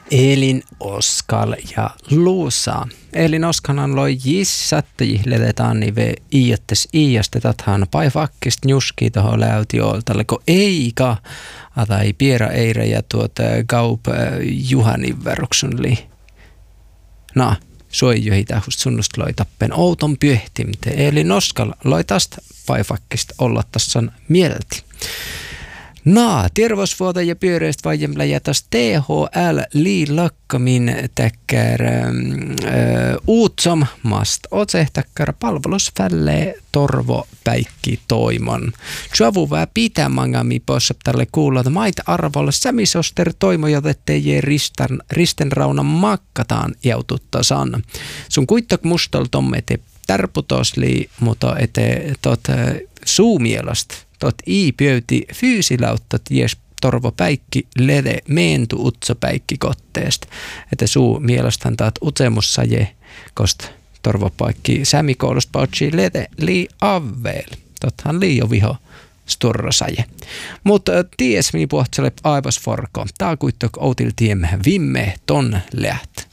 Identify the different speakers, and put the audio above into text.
Speaker 1: Elin Oskal ja Luusa. Elin Oskalan loi jissatte ledetaan nive iästä tathan paifakkist njuski toho läytioltalle, ko eikä atai piera eire ja gaup juhanin verroksun li. No, suojuhi tähust sunnust loi tappen outon pyöhtimte. Elin Oskal loi tästä paifakkist olla tassan mielti. Terveysvuoto ja pyöreistä vajemla jätäs THL liilakkamin täkkär uutsom mast otsehtäkkär palvelusfälle torvo päikki toimon. Suovuvää pitämangami possa tälle kuulla, että maita arvolle sämisoster toimo, jotettei ristenraunan makkataan jaututtasan. Sun kuittak mustaltomme ete tärputosli, mutta ete suumielast. Tot pöyti fyysilauttat jes torvo päikki lede meentu utso päikki kotteest. Että suu mielestään taat utsemussa je kost torvo paikki sämikoulusta pautsi lede lii avvel. Tothan lii jo viho sturrosaje. Mutta ties minä puhtsele aivas forko. Tää kuittok outil tiem vimme ton läht.